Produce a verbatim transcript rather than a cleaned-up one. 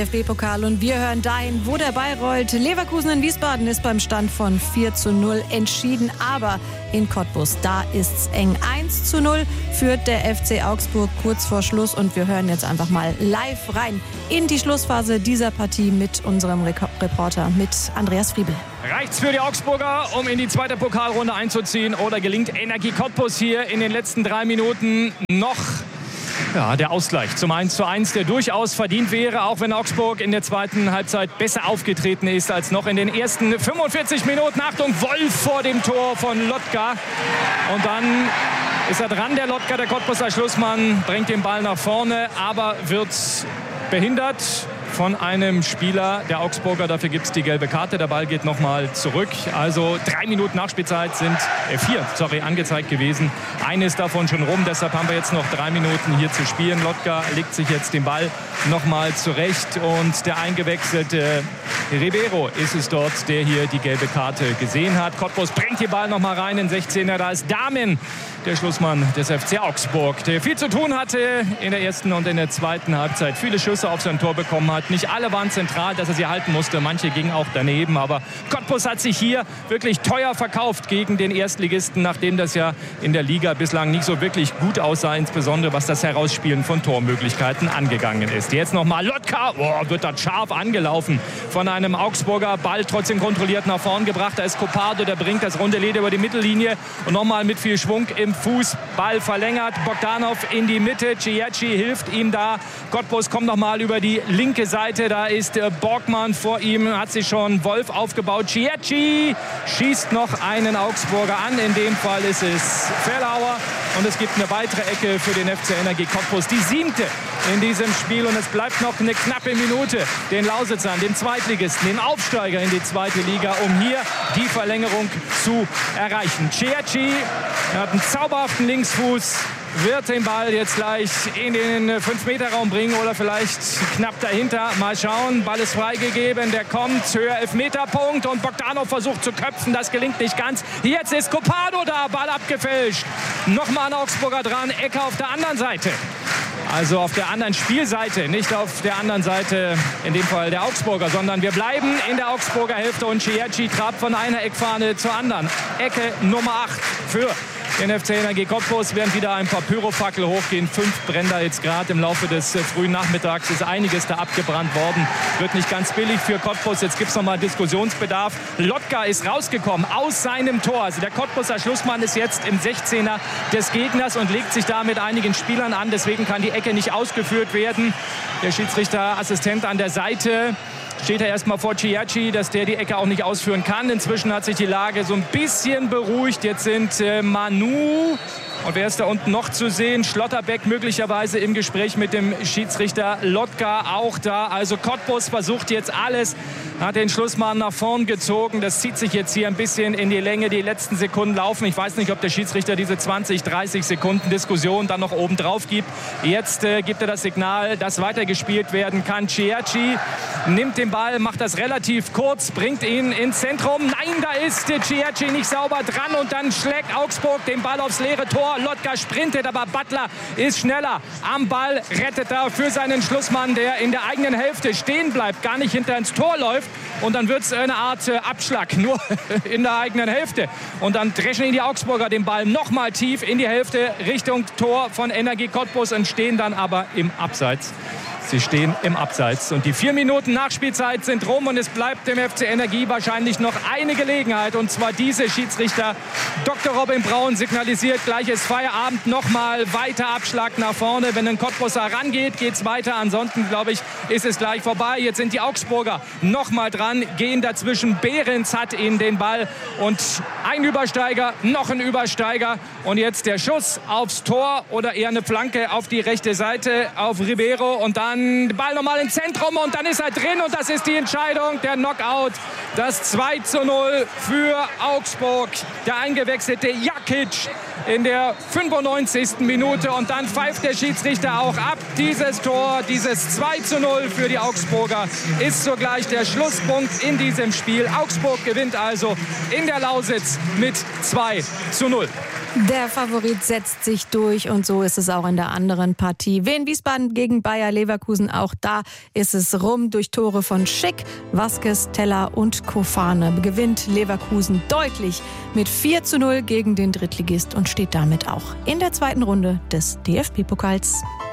F B-Pokal und wir hören dahin, wo der Ball rollt. Leverkusen in Wiesbaden ist beim Stand von vier zu null entschieden, aber in Cottbus, da ist's eng. eins zu null führt der F C Augsburg kurz vor Schluss und wir hören jetzt einfach mal live rein in die Schlussphase dieser Partie mit unserem Re- Reporter, mit Andreas Friebel. Reicht's für die Augsburger, um in die zweite Pokalrunde einzuziehen, oder gelingt Energie Cottbus hier in den letzten drei Minuten noch ja, der Ausgleich zum eins zu eins, der durchaus verdient wäre, auch wenn Augsburg in der zweiten Halbzeit besser aufgetreten ist als noch in den ersten fünfundvierzig Minuten. Achtung, Wolf vor dem Tor von Lotka. Und dann ist er dran, der Lotka, der Cottbuser Schlussmann, bringt den Ball nach vorne, aber wird behindert von einem Spieler der Augsburger. Dafür gibt es die gelbe Karte. Der Ball geht nochmal zurück. Also drei Minuten Nachspielzeit sind, äh, vier, sorry, angezeigt gewesen. Eine ist davon schon rum. Deshalb haben wir jetzt noch drei Minuten hier zu spielen. Lotka legt sich jetzt den Ball nochmal zurecht. Und der eingewechselte Ribeiro ist es dort, der hier die gelbe Karte gesehen hat. Cottbus bringt den Ball nochmal rein in sechzehner. Da ist Damen, der Schlussmann des F C Augsburg, der viel zu tun hatte in der ersten und in der zweiten Halbzeit. Viele Schüsse auf sein Tor bekommen hat. Nicht alle waren zentral, dass er sie halten musste. Manche gingen auch daneben. Aber Cottbus hat sich hier wirklich teuer verkauft gegen den Erstligisten, nachdem das ja in der Liga bislang nicht so wirklich gut aussah, insbesondere was das Herausspielen von Tormöglichkeiten angegangen ist. Jetzt nochmal Lotka. Oh, wird das scharf angelaufen von einem Augsburger. Ball trotzdem kontrolliert nach vorn gebracht. Da ist Copardo, der bringt das runde Leder über die Mittellinie. Und nochmal mit viel Schwung im Fuß. Ball verlängert. Bogdanov in die Mitte. Ciecci hilft ihm da. Cottbus kommt nochmal über die linke Seite. Da ist äh, Borgmann vor ihm. Hat sich schon Wolf aufgebaut. Ciecci schießt noch einen Augsburger an. In dem Fall ist es Fellhauer. Und es gibt eine weitere Ecke für den F C Energie Cottbus. Die siebte in diesem Spiel. Und es bleibt noch eine knappe Minute den Lausitzern, den Zweitligisten, den Aufsteiger in die zweite Liga, um hier die Verlängerung zu erreichen. Ciecci hat einen zauberhaften Linksfuß, wird den Ball jetzt gleich in den fünf Meter Raum bringen oder vielleicht knapp dahinter. Mal schauen, Ball ist freigegeben, der kommt, höher Elfmeterpunkt und Bogdanov versucht zu köpfen, das gelingt nicht ganz. Jetzt ist Copardo da, Ball abgefälscht. Nochmal ein Augsburger dran, Ecke auf der anderen Seite. Also auf der anderen Spielseite, nicht auf der anderen Seite, in dem Fall der Augsburger, sondern wir bleiben in der Augsburger Hälfte und Ciecci trabt von einer Eckfahne zur anderen. Ecke Nummer acht für den F C Energie Cottbus, während wieder ein paar Pyrofackel hochgehen. Fünf brennen da jetzt gerade im Laufe des äh, frühen Nachmittags. Ist einiges da abgebrannt worden. Wird nicht ganz billig für Cottbus. Jetzt gibt es nochmal Diskussionsbedarf. Lotka ist rausgekommen aus seinem Tor. Also der Cottbuser Schlussmann ist jetzt im sechzehner des Gegners und legt sich da mit einigen Spielern an. Deswegen kann die Ecke nicht ausgeführt werden. Der Schiedsrichterassistent an der Seite steht er erstmal vor Ciecci, dass der die Ecke auch nicht ausführen kann. Inzwischen hat sich die Lage so ein bisschen beruhigt. Jetzt sind äh, Manu und wer ist da unten noch zu sehen? Schlotterbeck möglicherweise im Gespräch mit dem Schiedsrichter. Lotka auch da. Also Cottbus versucht jetzt alles, hat den Schlussmann nach vorn gezogen. Das zieht sich jetzt hier ein bisschen in die Länge. Die letzten Sekunden laufen. Ich weiß nicht, ob der Schiedsrichter diese zwanzig, dreißig Sekunden Diskussion dann noch oben drauf gibt. Jetzt äh, gibt er das Signal, dass weitergespielt werden kann. Ciecci nimmt den Ball, macht das relativ kurz, bringt ihn ins Zentrum. Nein, da ist Ciecci nicht sauber dran und dann schlägt Augsburg den Ball aufs leere Tor. Lotka sprintet, aber Butler ist schneller am Ball, rettet er für seinen Schlussmann, der in der eigenen Hälfte stehen bleibt, gar nicht hinter ins Tor läuft. Und dann wird es eine Art äh, Abschlag, nur in der eigenen Hälfte. Und dann dreschen ihn die Augsburger den Ball nochmal tief in die Hälfte Richtung Tor von Energie Cottbus und stehen dann aber im Abseits. Sie stehen im Abseits. Und die vier Minuten Nachspielzeit sind rum und es bleibt dem F C Energie wahrscheinlich noch eine Gelegenheit. Und zwar diese. Schiedsrichter Doktor Robin Braun signalisiert gleiches Feierabend. Nochmal weiter Abschlag nach vorne. Wenn ein Cottbuser rangeht, geht es weiter. Ansonsten, glaube ich, ist es gleich vorbei. Jetzt sind die Augsburger nochmal dran, gehen dazwischen. Behrens hat ihnen den Ball und ein Übersteiger, noch ein Übersteiger. Und jetzt der Schuss aufs Tor oder eher eine Flanke auf die rechte Seite auf Ribeiro und dann Ball nochmal ins Zentrum und dann ist er drin und das ist die Entscheidung, der Knockout. Das zwei zu null für Augsburg. Der eingewechselte Jakic in der fünfundneunzigsten Minute und dann pfeift der Schiedsrichter auch ab. Dieses Tor, dieses zwei zu null für die Augsburger ist sogleich der Schlusspunkt in diesem Spiel. Augsburg gewinnt also in der Lausitz mit zwei zu null. Der Favorit setzt sich durch und so ist es auch in der anderen Partie. Wien Wiesbaden gegen Bayer Leverkusen, auch da ist es rum durch Tore von Schick, Vasquez, Teller und Kofane. Gewinnt Leverkusen deutlich mit vier zu null gegen den Drittligist und steht damit auch in der zweiten Runde des D F B-Pokals.